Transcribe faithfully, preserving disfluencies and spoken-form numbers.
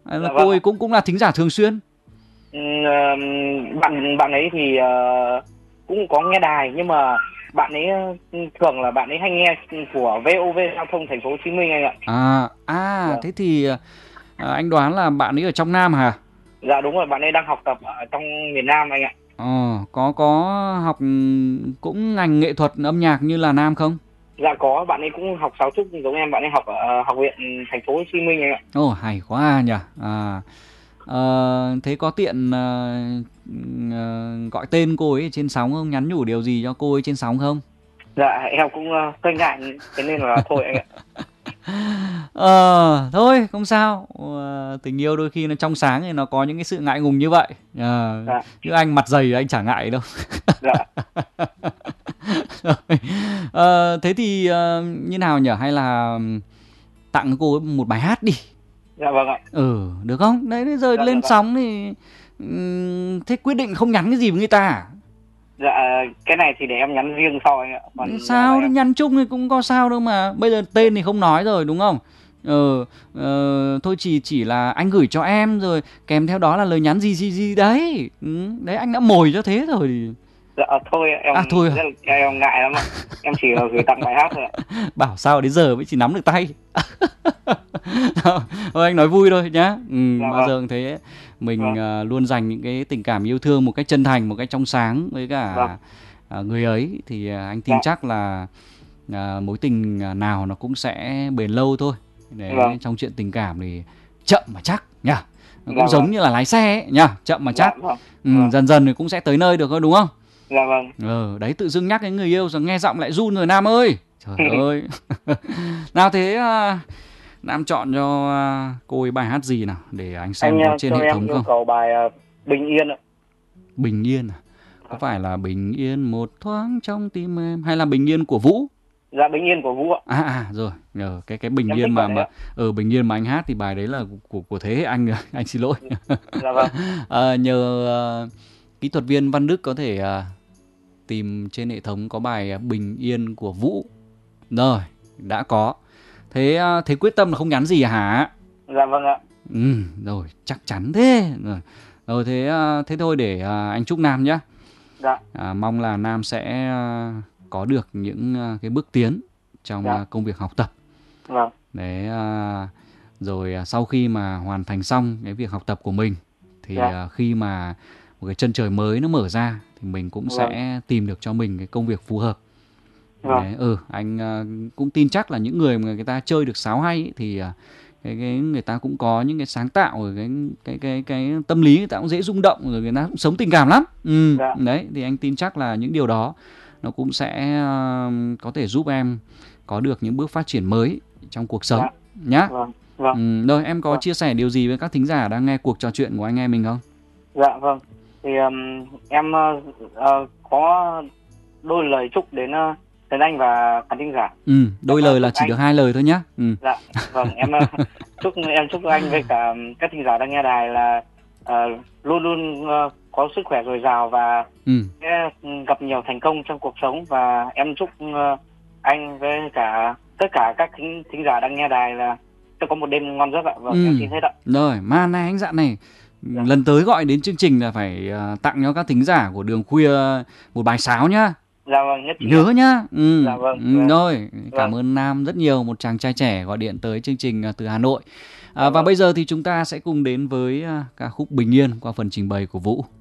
Hay là Dạ cô vâng. ấy cũng cũng là thính giả thường xuyên? Ừ, ờ, bạn bạn ấy thì ờ, cũng có nghe đài, nhưng mà bạn ấy ừ, thường là bạn ấy hay nghe của vê o vê Giao thông Thành phố Hồ Chí Minh anh ạ. À, à Dạ. thế thì à, anh đoán là bạn ấy ở trong Nam hả? Dạ đúng rồi, bạn ấy đang học tập ở trong miền Nam anh ạ. Ờ, có có học cũng ngành nghệ thuật âm nhạc như là Nam không? Dạ có, bạn ấy cũng học sáo trúc giống em, bạn ấy học ở học viện Thành phố Hồ Chí Minh anh ạ. Ồ, hay quá nhỉ. À, ờ, thế có tiện ờ, ờ, gọi tên cô ấy trên sóng không? Nhắn nhủ điều gì cho cô ấy trên sóng không? Dạ em cũng uh, hơi ngại, thế nên là thôi anh ạ. Ờ, thôi không sao. Ờ, tình yêu đôi khi nó trong sáng thì nó có những cái sự ngại ngùng như vậy. Ờ, Dạ. chứ anh mặt dày anh chả ngại đâu. Dạ. Ờ, thế thì ờ, như nào nhỉ? Hay là tặng cô ấy một bài hát đi. Dạ vâng ạ. Ừ, được không? Đấy, rồi Dạ lên được ạ. sóng thì ừm, thế quyết định không nhắn cái gì với người ta à? Dạ cái này thì để em nhắn riêng sau anh ạ. Còn giờ là Sao, em nhắn chung thì cũng có sao đâu mà. Bây giờ tên thì không nói rồi đúng không? Ờ, ờ, thôi chỉ chỉ là anh gửi cho em rồi kèm theo đó là lời nhắn gì gì gì đấy. Ừ, đấy anh đã mồi cho thế rồi thì... dạ thôi em À thôi rất à. là em ngại lắm ạ. Em chỉ gửi tặng bài hát thôi ạ. Bảo sao đến giờ mới chỉ nắm được tay. Thôi anh nói vui thôi nhá. Ừ, Dạ bao vâng. giờ cũng thế. Mình Vâng. uh, luôn dành những cái tình cảm yêu thương một cách chân thành, một cách trong sáng với Vâng. cả uh, người ấy thì uh, anh tin Dạ. chắc là uh, mối tình nào nó cũng sẽ bền lâu thôi. Để Vâng. trong chuyện tình cảm thì chậm mà chắc nhá. Nó cũng Dạ giống vâng. như là lái xe ấy, nhá, chậm mà Dạ chắc. vâng. Ừ, Vâng. dần dần thì cũng sẽ tới nơi được thôi đúng không? Dạ vâng. Ờ, đấy tự dưng nhắc đến người yêu rồi nghe giọng lại run rồi Nam ơi. Trời ơi. Nào thế uh, Nam chọn cho uh, cô ấy bài hát gì nào để anh xem Anh có uh, trên cho hệ em thống yêu không? cầu bài uh, Bình Yên ạ. Bình Yên à? Có phải là Bình Yên một thoáng trong tim em hay là Bình Yên của Vũ? Dạ Bình Yên của Vũ ạ. À à rồi, ờ, cái cái Bình Em Yên thích bài mà đấy mà ạ. ở ừ, Bình Yên mà anh hát thì bài đấy là của của, của thế hệ anh rồi. Anh xin lỗi. Dạ vâng. À, nhờ uh, kỹ thuật viên Văn Đức có thể uh, tìm trên hệ thống có bài Bình Yên của Vũ. Rồi, đã có. Thế thế quyết tâm là không nhắn gì hả? Dạ vâng ạ. Ừ, rồi, chắc chắn thế. Rồi, rồi thế thế thôi để anh chúc Nam nhé. Dạ. À, mong là Nam sẽ có được những cái bước tiến trong Dạ. công việc học tập. Vâng. Để rồi sau khi mà hoàn thành xong cái việc học tập của mình thì dạ. khi mà một cái chân trời mới nó mở ra thì mình cũng vâng. sẽ tìm được cho mình cái công việc phù hợp. Vâng. Đấy, ừ, anh uh, cũng tin chắc là những người mà người ta chơi được sáo hay ấy, thì uh, cái, cái người ta cũng có những cái sáng tạo rồi cái cái cái cái tâm lý người ta cũng dễ rung động rồi người ta cũng sống tình cảm lắm. Ừ, dạ. Đấy thì anh tin chắc là những điều đó nó cũng sẽ uh, có thể giúp em có được những bước phát triển mới trong cuộc sống. Dạ. Nhá. Vâng. Vâng. Ừ, rồi em có vâng. chia sẻ điều gì với các thính giả đang nghe cuộc trò chuyện của anh em mình không? Dạ vâng. Thì um, em uh, uh, có đôi lời chúc đến uh, đến anh và khán thính giả. Ừ, đôi em lời là chỉ anh... được hai lời thôi nhá. Ừ. Dạ, vâng, em uh, chúc em chúc anh với cả các thính giả đang nghe đài là uh, luôn luôn uh, có sức khỏe dồi dào và ừ. sẽ gặp nhiều thành công trong cuộc sống, và em chúc uh, anh với cả tất cả các thính thính giả đang nghe đài là sẽ có một đêm ngon giấc ạ. Vâng, ừ. em xin hết ạ. Rồi, mà này anh dặn này. Dạ. Lần tới gọi đến chương trình là phải uh, tặng cho các thính giả của Đường Khuya một bài sáo nhá. Dạ vâng, nhất nhớ ạ. Nhá. Ừ. Dạ vâng. Ừ, rồi, cảm vâng. ơn Nam rất nhiều, một chàng trai trẻ gọi điện tới chương trình từ Hà Nội. À, dạ và vâng. Bây giờ thì chúng ta sẽ cùng đến với uh, ca khúc Bình Yên qua phần trình bày của Vũ.